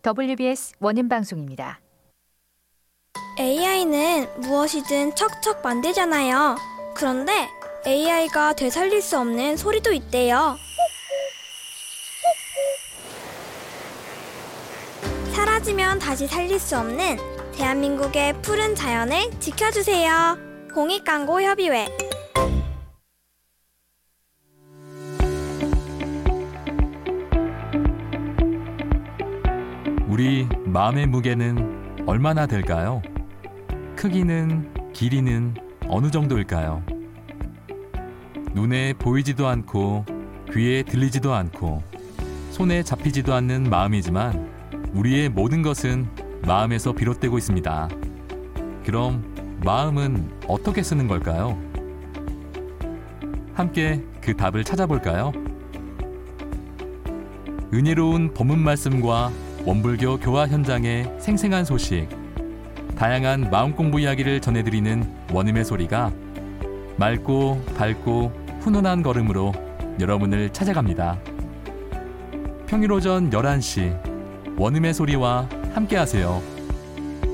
WBS 원음방송입니다. AI는 무엇이든 척척 만들잖아요. 그런데 AI가 되살릴 수 없는 소리도 있대요. 사라지면 다시 살릴 수 없는 대한민국의 푸른 자연을 지켜주세요. 공익광고협의회. 우리 마음의 무게는 얼마나 될까요? 크기는, 길이는 어느 정도일까요? 눈에 보이지도 않고 귀에 들리지도 않고 손에 잡히지도 않는 마음이지만 우리의 모든 것은 마음에서 비롯되고 있습니다. 그럼 마음은 어떻게 쓰는 걸까요? 함께 그 답을 찾아볼까요? 은혜로운 법문 말씀과 원불교 교화 현장의 생생한 소식, 다양한 마음공부 이야기를 전해드리는 원음의 소리가 맑고 밝고 훈훈한 걸음으로 여러분을 찾아갑니다. 평일 오전 11시 원음의 소리와 함께하세요.